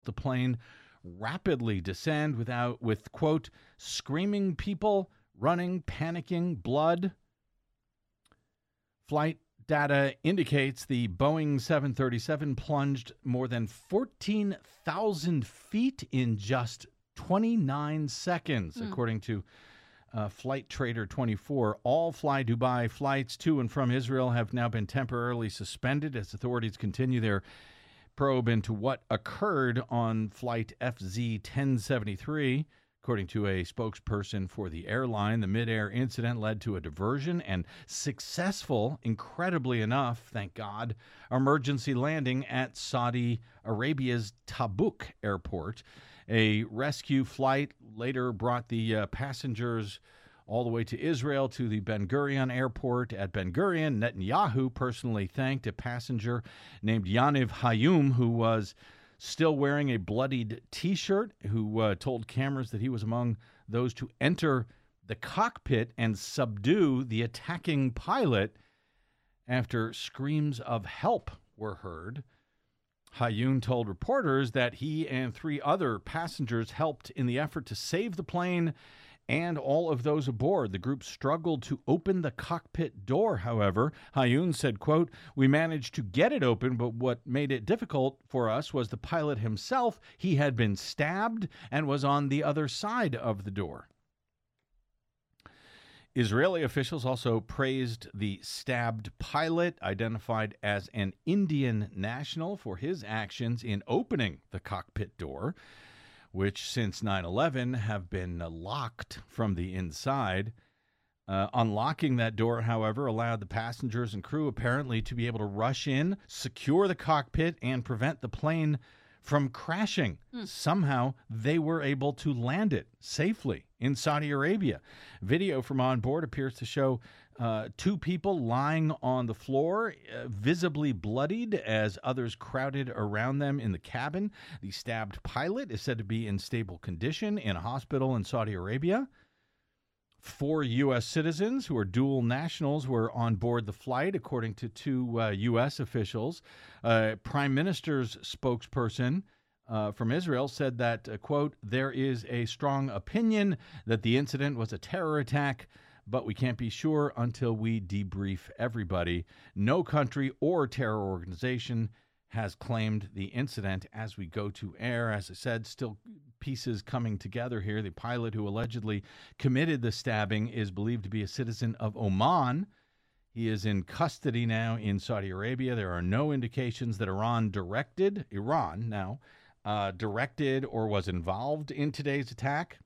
the plane rapidly descend with, quote, screaming people, running, panicking, blood. Flight data indicates the Boeing 737 plunged more than 14,000 feet in just 29 seconds, according to Flight Trader 24. All Fly Dubai flights to and from Israel have now been temporarily suspended as authorities continue their probe into what occurred on flight FZ 1073. According to a spokesperson for the airline, the midair incident led to a diversion and successful, incredibly enough, thank God, emergency landing at Saudi Arabia's Tabuk airport. A rescue flight later brought the passengers all the way to Israel to the Ben Gurion airport. At Ben Gurion, Netanyahu personally thanked a passenger named Yaniv Hayum, who was still wearing a bloodied T-shirt, who told cameras that he was among those to enter the cockpit and subdue the attacking pilot after screams of help were heard. Hayun told reporters that he and 3 other passengers helped in the effort to save the plane and all of those aboard. The group struggled to open the cockpit door, however. Hayun said, quote, "We managed to get it open, but what made it difficult for us was the pilot himself. He had been stabbed and was on the other side of the door." Israeli officials also praised the stabbed pilot, identified as an Indian national, for his actions in opening the cockpit door, which since 9/11 have been locked from the inside. Unlocking that door, however, allowed the passengers and crew apparently to be able to rush in, secure the cockpit, and prevent the plane from crashing. Somehow they were able to land it safely in Saudi Arabia. Video from on board appears to show 2 people lying on the floor, visibly bloodied, as others crowded around them in the cabin. The stabbed pilot is said to be in stable condition in a hospital in Saudi Arabia. 4 U.S. citizens who are dual nationals were on board the flight, according to 2 U.S. officials. Prime Minister's spokesperson from Israel said that, quote, "There is a strong opinion that the incident was a terror attack, but we can't be sure until we debrief everybody. No country or terror organization has claimed the incident as we go to air." As I said, still pieces coming together here. The pilot who allegedly committed the stabbing is believed to be a citizen of Oman. He is in custody now in Saudi Arabia. There are no indications that Iran directed or was involved in today's attack,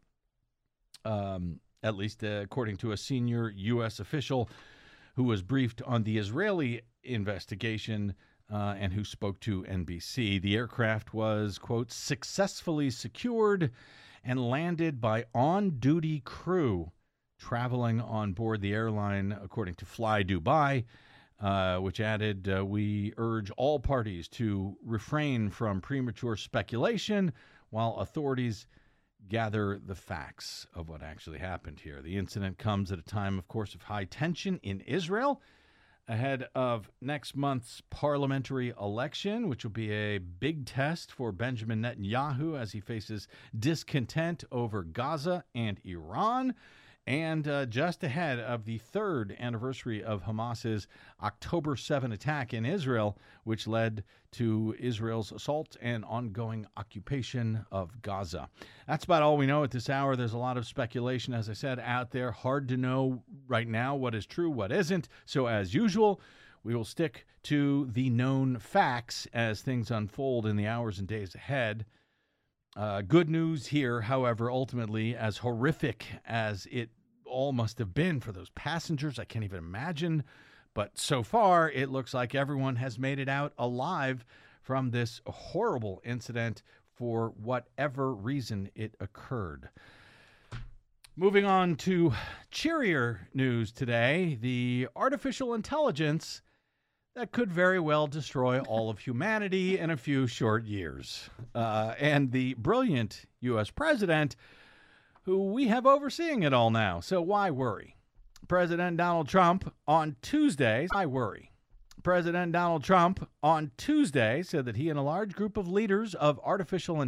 at least according to a senior U.S. official who was briefed on the Israeli investigation and who spoke to NBC. The aircraft was, quote, "successfully secured and landed by on-duty crew traveling on board the airline," according to Fly Dubai, which added, "We urge all parties to refrain from premature speculation while authorities gather the facts of what actually happened here." The incident comes at a time, of course, of high tension in Israel, ahead of next month's parliamentary election, which will be a big test for Benjamin Netanyahu as he faces discontent over Gaza and Iran, and just ahead of the 3rd anniversary of Hamas's October 7 attack in Israel, which led to Israel's assault and ongoing occupation of Gaza. That's about all we know at this hour. There's a lot of speculation, as I said, out there. Hard to know right now what is true, what isn't. So as usual, we will stick to the known facts as things unfold in the hours and days ahead. Good news here, however, ultimately, as horrific as it all must have been for those passengers, I can't even imagine. But so far, it looks like everyone has made it out alive from this horrible incident for whatever reason it occurred. Moving on to cheerier news today, the artificial intelligence that could very well destroy all of humanity in a few short years. And the brilliant U.S. president, who we have overseeing it all now. So why worry? President Donald Trump on Tuesday said that he and a large group of leaders of artificial intelligence